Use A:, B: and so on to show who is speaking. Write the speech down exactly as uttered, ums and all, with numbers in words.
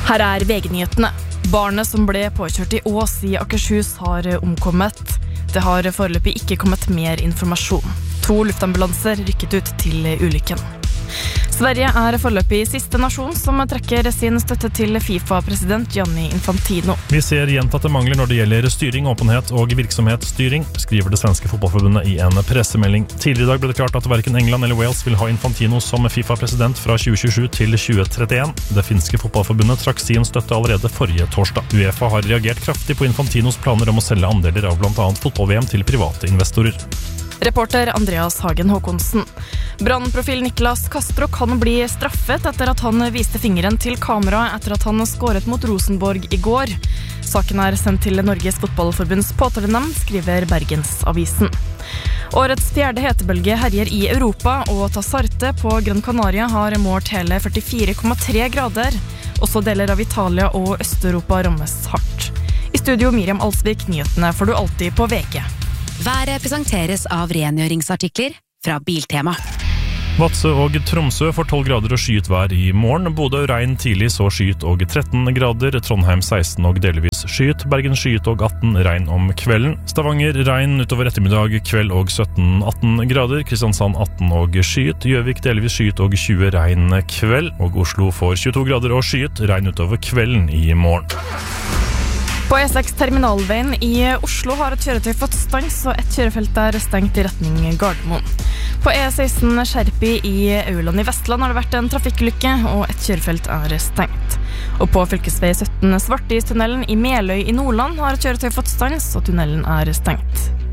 A: Her er V G-nyhetene. Barnet som ble påkjørt i Ås i Akershus har omkommet. Det har foreløpig ikke kommet mer informasjon. To luftambulanser rykket ut til ulykken. Sverige er foreløpig siste nasjon som trekker sin støtte til FIFA-president Gianni Infantino.
B: Vi ser gjentatte mangler når det gjelder styring, åpenhet og virksomhetsstyring, skriver det svenske fotballforbundet i en pressemelding. Tidligere i dag ble det klart at hverken England eller Wales vil ha Infantino som FIFA-president fra tjue tjuesju til tjue trettien. Det finske fotballforbundet trakk sin støtte allerede forrige torsdag. UEFA har reagert kraftig på Infantinos planer om å selge andeler av blant annet fotball-V M til private investorer.
A: Reporter Andreas Hagen Håkonsen. Brannprofil Niklas Castro kan bli straffet etter at han viste fingeren til kamera etter at han skåret mot Rosenborg i går. Saken er sendt til Norges Fotballforbunds påtalenemnd, skriver Bergensavisen. Årets fjerde hetebølge herjer i Europa, og Tassarte på Gran Canaria har målt hele førtifire komma tre grader. Også deler av Italia og Øst-Europa rammes hardt. I studio Miriam Alsvik, nyhetene får du alltid på V G.
C: Været presenteres av rengjøringsartikler fra Biltema.
B: Vadsø og Tromsø får tolv grader og skyet vær i morgen. Bodø regn tidlig, så skyet og tretten grader. Trondheim seksten og delvis skyet. Bergen skyet og atten, regn om kvelden. Stavanger regn utover ettermiddag, kveld og sytten atten grader. Kristiansand atten og skyet. Gjøvik delvis skyet og tjue regn kveld. Og Oslo får tjueto grader og skyet, regn utover kvelden i morgen.
A: På E seks Terminalveien i Oslo har et kjøretøy fått stans, og et kjørefelt er stengt i retning Gardermoen. På E seksten Skjerpi i Auland i Vestland har det vært en trafikkulykke, og et kjørefelt er stengt. Og på fylkesvei sytten Svartistunnelen i Meløy i Nordland har et kjøretøy fått stans, og tunnelen er stengt.